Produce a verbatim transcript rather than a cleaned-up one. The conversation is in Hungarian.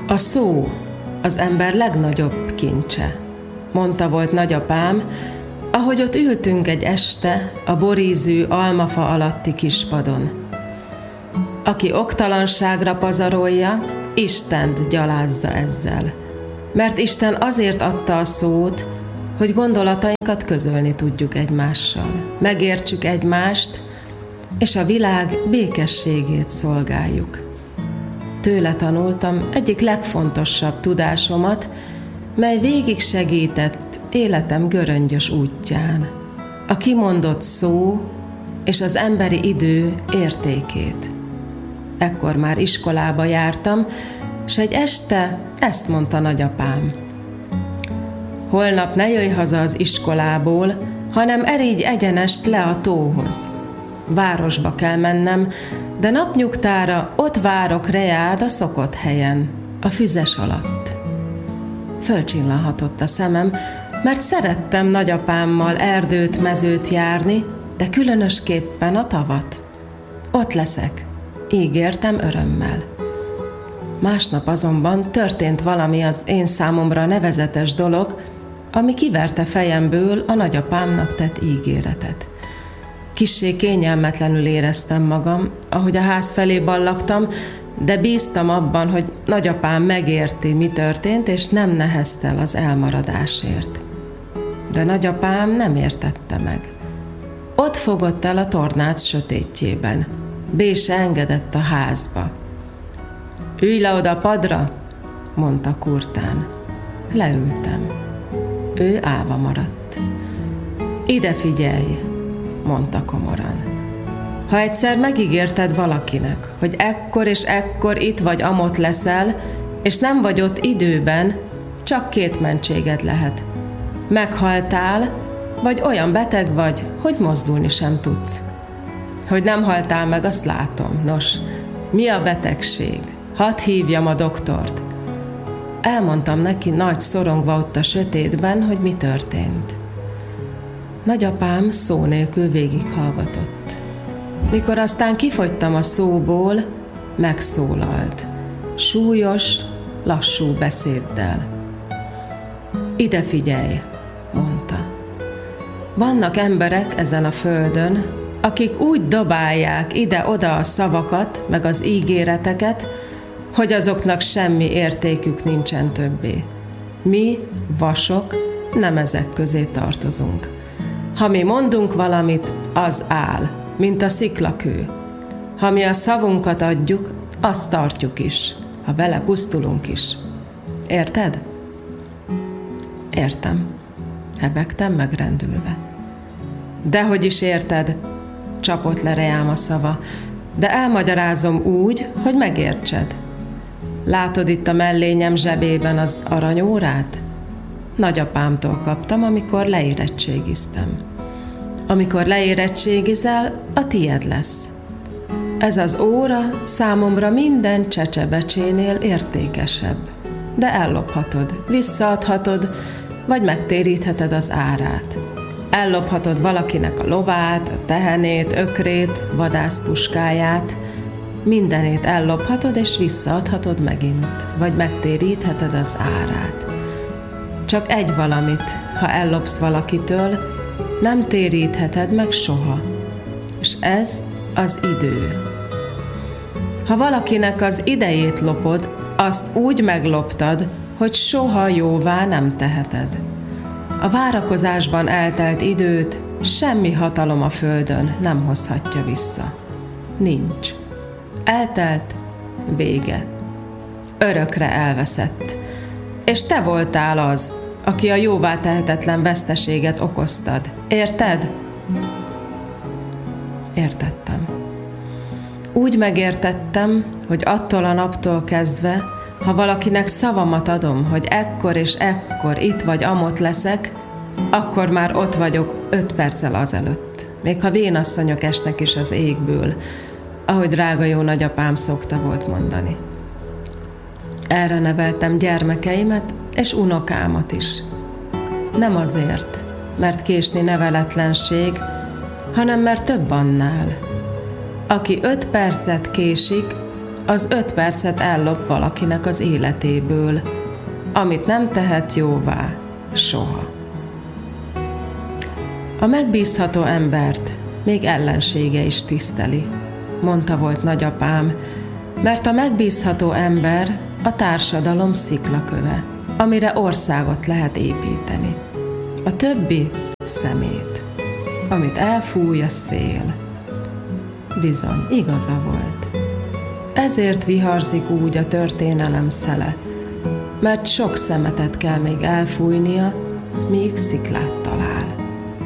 A szó az ember legnagyobb kincse, mondta volt nagyapám, ahogy ott ültünk egy este a borízű almafa alatti kispadon. Aki oktalanságra pazarolja, Istent gyalázza ezzel, mert Isten azért adta a szót, hogy gondolatainkat közölni tudjuk egymással, megértsük egymást, és a világ békességét szolgáljuk. Tőle tanultam egyik legfontosabb tudásomat, mely végig segített életem göröngyös útján, a kimondott szó és az emberi idő értékét. Ekkor már iskolába jártam, s egy este ezt mondta nagyapám. Holnap ne jöjj haza az iskolából, hanem erígy egyenest le a tóhoz. Városba kell mennem, de napnyugtára ott várok reád a szokott helyen, a füzes alatt. Fölcsillanhatott a szemem, mert szerettem nagyapámmal erdőt, mezőt járni, de különösképpen a tavat. Ott leszek, ígértem örömmel. Másnap azonban történt valami az én számomra nevezetes dolog, ami kiverte fejemből a nagyapámnak tett ígéretet. Kissé kényelmetlenül éreztem magam, ahogy a ház felé ballagtam, de bíztam abban, hogy nagyapám megérti, mi történt, és nem neheztel az elmaradásért. De nagyapám nem értette meg. Ott fogott el a tornác sötétjében. Bé se engedett a házba. Ülj le oda a padra, mondta kurtán. Leültem. Ő állva maradt. Ide figyelj, mondta komoran. Ha egyszer megígérted valakinek, hogy ekkor és ekkor itt vagy amott leszel, és nem vagy ott időben, csak két mentséged lehet. Meghaltál, vagy olyan beteg vagy, hogy mozdulni sem tudsz. Hogy nem haltál meg, azt látom. Nos, mi a betegség? Hadd hívjam a doktort. Elmondtam neki nagy szorongva ott a sötétben, hogy mi történt. Nagyapám szó nélkül végighallgatott. Mikor aztán kifogytam a szóból, megszólalt. Súlyos, lassú beszéddel. Ide figyelj, mondta. Vannak emberek ezen a földön, akik úgy dobálják ide-oda a szavakat, meg az ígéreteket, hogy azoknak semmi értékük nincsen többé. Mi, vasok, nem ezek közé tartozunk. Ha mi mondunk valamit, az áll, mint a sziklakő. Ha mi a szavunkat adjuk, azt tartjuk is, ha bele pusztulunk is. Érted? Értem. Hebegtem megrendülve. Dehogy is érted, csapott le reám a szava, de elmagyarázom úgy, hogy megértsed. Látod itt a mellényem zsebében az aranyórát? Nagyapámtól kaptam, amikor leérettségiztem. Amikor leérettségizel, a tied lesz. Ez az óra számomra minden csecsebecsénél értékesebb. De ellophatod, visszaadhatod, vagy megtérítheted az árát. Ellophatod valakinek a lovát, a tehenét, ökrét, vadászpuskáját. Mindenét ellophatod, és visszaadhatod megint, vagy megtérítheted az árát. Csak egy valamit, ha ellopsz valakitől, nem térítheted meg soha. És ez az idő. Ha valakinek az idejét lopod, azt úgy megloptad, hogy soha jóvá nem teheted. A várakozásban eltelt időt semmi hatalom a földön nem hozhatja vissza. Nincs. Eltelt, vége. Örökre elveszett. És te voltál az, aki a jóvá tehetetlen veszteséget okoztad. Érted? Értettem. Úgy megértettem, hogy attól a naptól kezdve, ha valakinek szavamat adom, hogy ekkor és ekkor itt vagy amott leszek, akkor már ott vagyok öt perccel azelőtt. Még ha vénasszonyok esnek is az égből, ahogy drága jó nagyapám szokta volt mondani. Erre neveltem gyermekeimet és unokámat is. Nem azért, mert késni neveletlenség, hanem mert több annál. Aki öt percet késik, az öt percet ellop valakinek az életéből, amit nem tehet jóvá soha. A megbízható embert még ellensége is tiszteli, mondta volt nagyapám, mert a megbízható ember a társadalom sziklaköve, amire országot lehet építeni. A többi szemét, amit elfúj a szél. Bizony, igaza volt. Ezért viharzik úgy a történelem szele, mert sok szemetet kell még elfújnia, míg sziklát talál.